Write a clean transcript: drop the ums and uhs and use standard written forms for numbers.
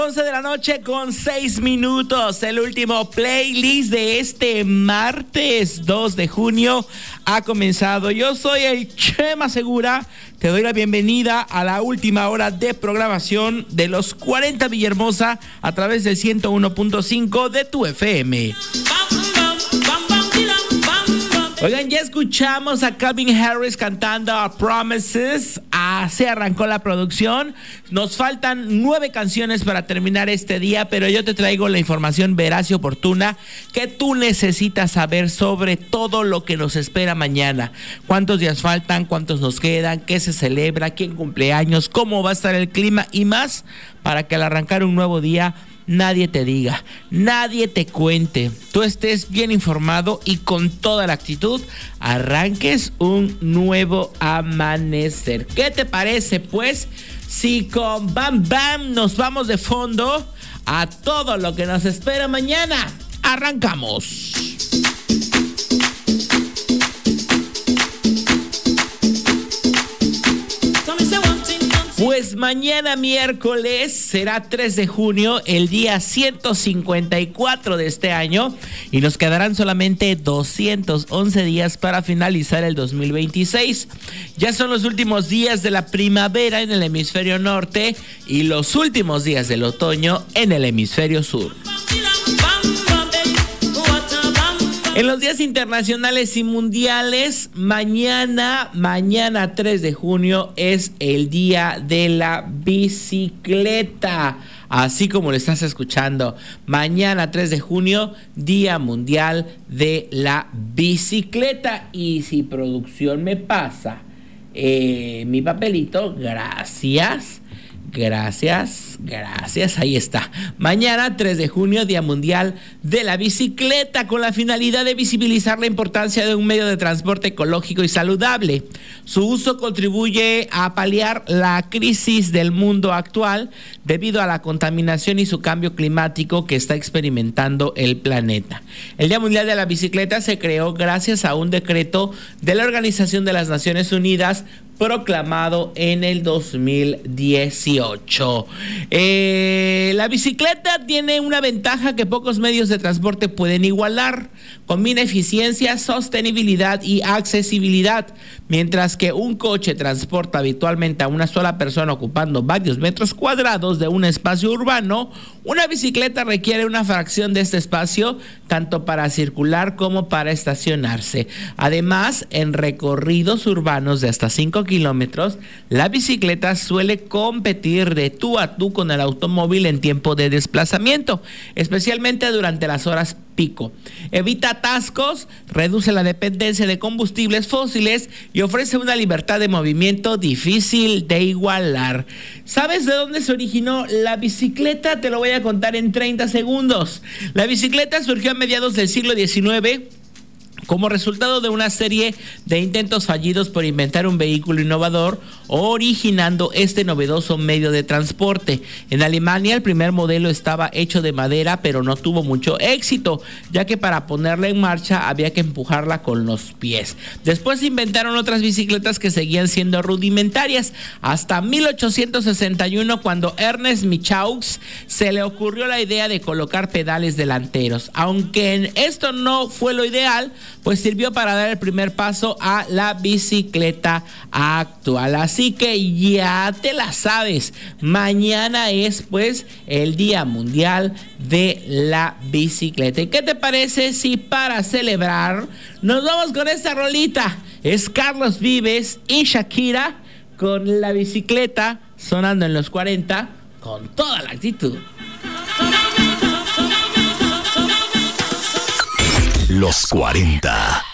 11 de la noche con 6 minutos, el último playlist de este martes 2 de junio ha comenzado. Yo soy el Chema Segura, te doy la bienvenida a la última hora de programación de los 40 Villahermosa a través del 101.5 de tu FM. Oigan, ya escuchamos a Calvin Harris cantando Promises. Se arrancó la producción. Nos faltan 9 canciones para terminar este día, pero yo te traigo la información veraz y oportuna que tú necesitas saber sobre todo lo que nos espera mañana. ¿Cuántos días faltan? ¿Cuántos nos quedan? ¿Qué se celebra? ¿Quién cumpleaños? ¿Cómo va a estar el clima? Y más, para que al arrancar un nuevo día nadie te diga, nadie te cuente, tú estés bien informado y con toda la actitud arranques un nuevo amanecer. ¿Qué te parece, pues, si con Bam Bam nos vamos de fondo a todo lo que nos espera mañana? Arrancamos. Pues mañana miércoles será 3 de junio, el día 154 de este año, y nos quedarán solamente 211 días para finalizar el 2026. Ya son los últimos días de la primavera en el hemisferio norte y los últimos días del otoño en el hemisferio sur. En los días internacionales y mundiales, mañana 3 de junio es el día de la bicicleta. Así como lo estás escuchando, mañana 3 de junio, Día Mundial de la Bicicleta. Y si producción me pasa mi papelito, gracias, ahí está. Mañana 3 de junio, Día Mundial de la Bicicleta, con la finalidad de visibilizar la importancia de un medio de transporte ecológico y saludable. Su uso contribuye a paliar la crisis del mundo actual debido a la contaminación y su cambio climático que está experimentando el planeta. El Día Mundial de la Bicicleta se creó gracias a un decreto de la Organización de las Naciones Unidas proclamado en el 2018. La bicicleta tiene una ventaja que pocos medios de transporte pueden igualar. Combina eficiencia, sostenibilidad y accesibilidad. Mientras que un coche transporta habitualmente a una sola persona ocupando varios metros cuadrados de un espacio urbano, una bicicleta requiere una fracción de este espacio tanto para circular como para estacionarse. Además, en recorridos urbanos de hasta 5 kilómetros, la bicicleta suele competir de tú a tú con el automóvil en tiempo de desplazamiento, especialmente durante las horas pico. Evita atascos, reduce la dependencia de combustibles fósiles y ofrece una libertad de movimiento difícil de igualar. ¿Sabes de dónde se originó la bicicleta? Te lo voy a contar en 30 segundos. La bicicleta surgió a mediados del siglo XIX como resultado de una serie de intentos fallidos por inventar un vehículo innovador, originando este novedoso medio de transporte. En Alemania el primer modelo estaba hecho de madera, pero no tuvo mucho éxito, ya que para ponerla en marcha había que empujarla con los pies. Después se inventaron otras bicicletas que seguían siendo rudimentarias, hasta 1861, cuando Ernest Michaux se le ocurrió la idea de colocar pedales delanteros. Aunque esto no fue lo ideal, pues sirvió para dar el primer paso a la bicicleta actual. Así que ya te la sabes, mañana es pues el Día Mundial de la Bicicleta. ¿Y qué te parece si para celebrar nos vamos con esta rolita? Es Carlos Vives y Shakira con la bicicleta sonando en los 40 con toda la actitud. Los 40